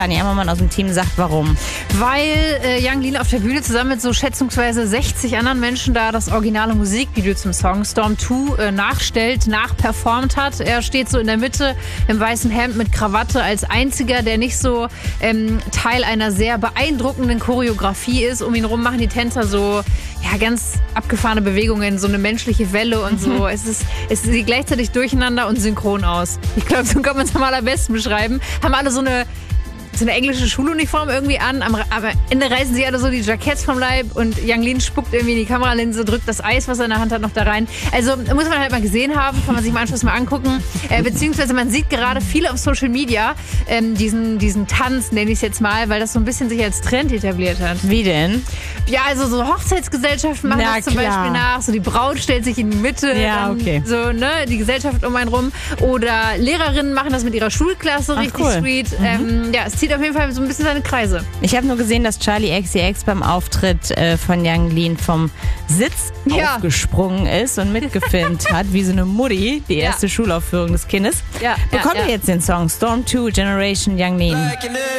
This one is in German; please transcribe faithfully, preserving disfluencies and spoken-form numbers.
Anja Ammermann aus dem Team sagt, warum. Weil äh, Yung Lean auf der Bühne zusammen mit so schätzungsweise sechzig anderen Menschen da das originale Musikvideo zum Song Storm zwei äh, nachstellt, nachperformt hat. Er steht so in der Mitte im weißen Hemd mit Krawatte als einziger, der nicht so ähm, Teil einer sehr beeindruckenden Choreografie ist. Um ihn rum machen die Tänzer so ja, ganz abgefahrene Bewegungen, so eine menschliche Welle und so. es, ist, es sieht gleichzeitig durcheinander und synchron aus. Ich glaube, so kann man es am allerbesten beschreiben. Haben alle so eine so eine englische Schuluniform irgendwie an. Am, am Ende reißen sie alle so die Jacketts vom Leib und Yung Lean spuckt irgendwie in die Kameralinse, drückt das Eis, was er in der Hand hat, noch da rein. Also muss man halt mal gesehen haben, kann man sich im Anschluss mal angucken. Äh, beziehungsweise man sieht gerade viele auf Social Media ähm, diesen, diesen Tanz, nenne ich es jetzt mal, weil das so ein bisschen sich als Trend etabliert hat. Wie denn? Ja, also so Hochzeitsgesellschaften machen Na, das zum klar. Beispiel nach. So die Braut stellt sich in die Mitte. Ja, dann okay. So, ne, die Gesellschaft um einen rum. Oder Lehrerinnen machen das mit ihrer Schulklasse. Ach, richtig cool. sweet. Mhm. Ähm, ja, es zieht auf jeden Fall so ein bisschen seine Kreise. Ich habe nur gesehen, dass Charli X C X beim Auftritt äh, von Yung Lean vom Sitz Ja. aufgesprungen ist und mitgefilmt hat, wie so eine Mutti, die Ja. erste Schulaufführung des Kindes. Ja, Bekommt ja, ihr ja. jetzt den Song Storm zwei Generation Yung Lean?